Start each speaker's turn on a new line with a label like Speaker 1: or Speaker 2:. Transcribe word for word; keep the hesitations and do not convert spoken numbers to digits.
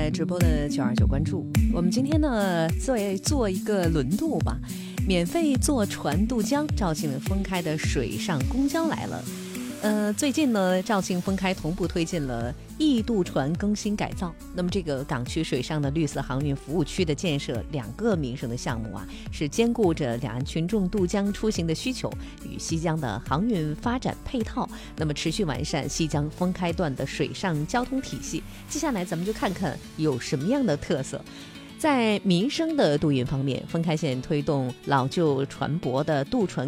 Speaker 1: 在直播的九二九关注。我们今天呢，再做一个轮渡吧，免费坐船渡江，肇庆封开的水上公交来了。呃，最近呢，肇庆封开同步推进了易渡船更新改造。那么，这个港区水上的绿色航运服务区的建设，两个民生的项目啊，是兼顾着两岸群众渡江出行的需求与西江的航运发展配套。那么，持续完善西江封开段的水上交通体系。接下来，咱们就看看有什么样的特色。在民生的渡运方面，封开线推动老旧船舶的渡船